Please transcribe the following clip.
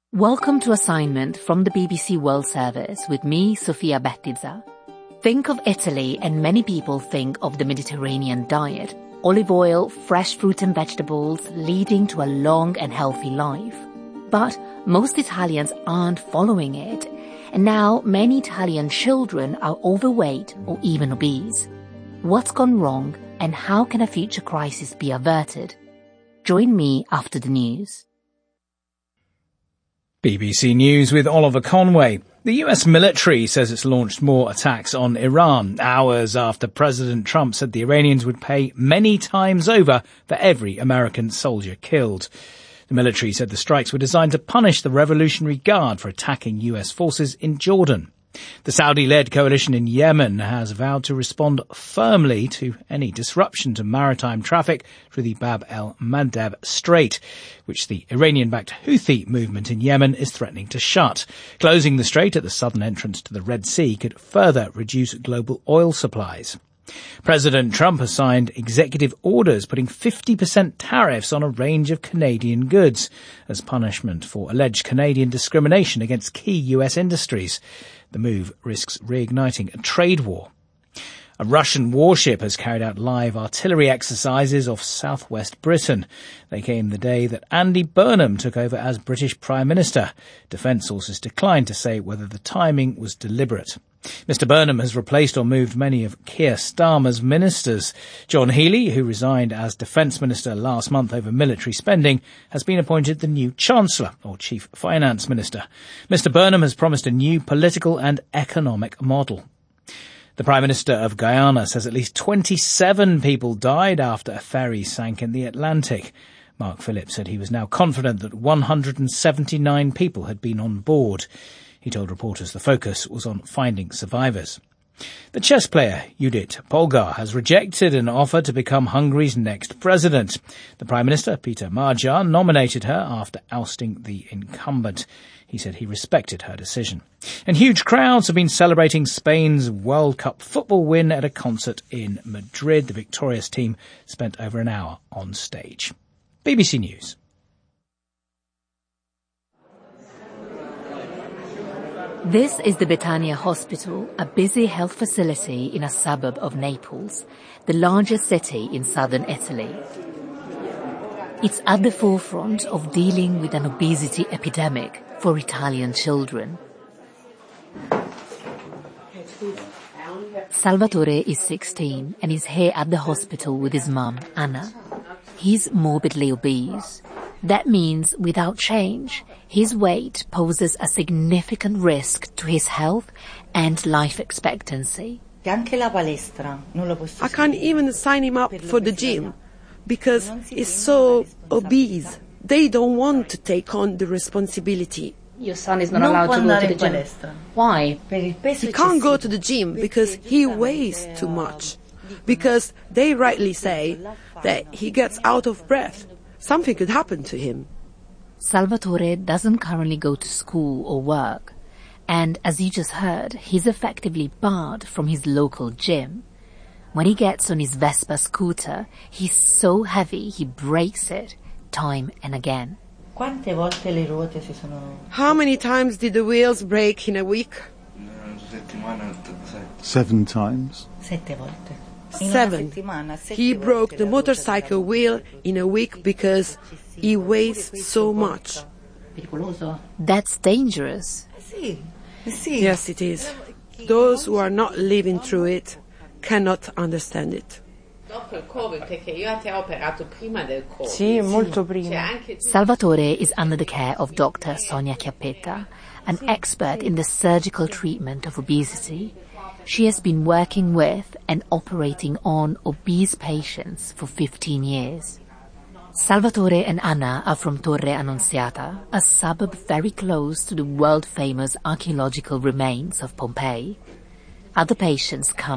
Welcome to Assignment from the BBC World Service with me, Sofia Bettizza. Think of Italy and many people think of the Mediterranean diet. Olive oil, fresh fruit and vegetables, leading to a long and healthy life. But most Italians aren't following it. And now many Italian children are overweight or even obese. What's gone wrong and how can a future crisis be averted? Join me after the news. BBC News with Oliver Conway. The US military says it's launched more attacks on Iran, hours after President Trump said the Iranians would pay many times over for every American soldier killed. The military said the strikes were designed to punish the Revolutionary Guard for attacking US forces in Jordan. The Saudi-led coalition in Yemen has vowed to respond firmly to any disruption to maritime traffic through the Bab el-Mandeb Strait, which the Iranian-backed Houthi movement in Yemen is threatening to shut. Closing the strait at the southern entrance to the Red Sea could further reduce global oil supplies. President Trump has signed executive orders putting 50% tariffs on a range of Canadian goods as punishment for alleged Canadian discrimination against key US industries. The move risks reigniting a trade war. A Russian warship has carried out live artillery exercises off southwest Britain. They came the day that Andy Burnham took over as British Prime Minister. Defence sources declined to say whether the timing was deliberate. Mr Burnham has replaced or moved many of Keir Starmer's ministers. John Healey, who resigned as Defence Minister last month over military spending, has been appointed the new Chancellor, or Chief Finance Minister. Mr Burnham has promised a new political and economic model. The Prime Minister of Guyana says at least 27 people died after a ferry sank in the Atlantic. Mark Phillips said he was now confident that 179 people had been on board. He told reporters the focus was on finding survivors. The chess player Judith Polgar has rejected an offer to become Hungary's next president. The Prime Minister, Peter Magyar, nominated her after ousting the incumbent. He said he respected her decision. And huge crowds have been celebrating Spain's World Cup football win at a concert in Madrid. The victorious team spent over an hour on stage. BBC News. This is the Betania Hospital, a busy health facility in a suburb of Naples, the largest city in southern Italy. It's at the forefront of dealing with an obesity epidemic for Italian children. Salvatore is 16 and is here at the hospital with his mum, Anna. He's morbidly obese. That means without change, his weight poses a significant risk to his health and life expectancy. I can't even sign him up for the gym because he's so obese. They don't want to take on the responsibility. Your son is not allowed to go to the gym. Why? He can't go to the gym because he weighs too much. Because they rightly say that he gets out of breath. Something could happen to him. Salvatore doesn't currently go to school or work. And as you just heard, he's effectively barred from his local gym. When he gets on his Vespa scooter, he's so heavy he breaks it time and again. How many times did the wheels break in a week? 7 times. 7. He broke the motorcycle wheel in a week because he weighs so much. That's dangerous. Yes, it is. Those who are not living through it cannot understand it. Salvatore is under the care of Dr. Sonia Chiappetta, an expert in the surgical treatment of obesity. She has been working with and operating on obese patients for 15 years. Salvatore and Anna are from Torre Annunziata, a suburb very close to the world-famous archaeological remains of Pompeii. Other patients come